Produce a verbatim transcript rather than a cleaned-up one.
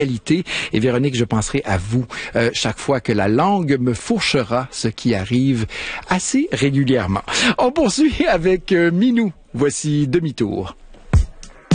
Et Véronique, je penserai à vous euh, chaque fois que la langue me fourchera, ce qui arrive assez régulièrement. On poursuit avec euh, Minou. Voici Demi-tour.